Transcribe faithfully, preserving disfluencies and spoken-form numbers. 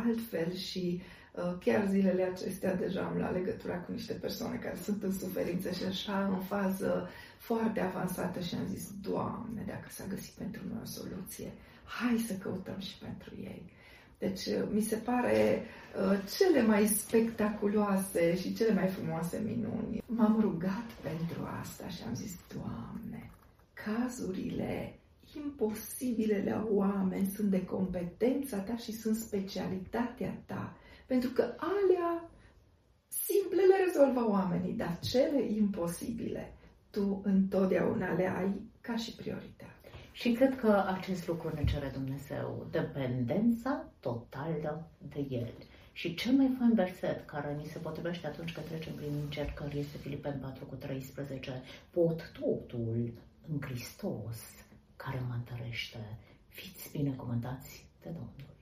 altfel și uh, chiar zilele acestea deja am luat legătura cu niște persoane care sunt în suferință și așa în fază foarte avansată și am zis, Doamne, dacă s-a găsit pentru noi o soluție, hai să căutăm și pentru ei. Deci mi se pare uh, cele mai spectaculoase și cele mai frumoase minuni. M-am rugat pentru asta și am zis, Doamne, cazurile imposibile la oameni sunt de competența Ta și sunt specialitatea Ta. Pentru că alea simple le rezolvă oamenii, dar cele imposibile Tu întotdeauna le ai ca și prioritate. Și cred că acest lucru ne cere Dumnezeu, dependența totală de El. Și cel mai fain verset care ni se potrivește atunci când trecem prin încercări este Filipeni patru cu treisprezece. Pot totul în Hristos care mă întărește. Fiți binecuvântați de Domnul.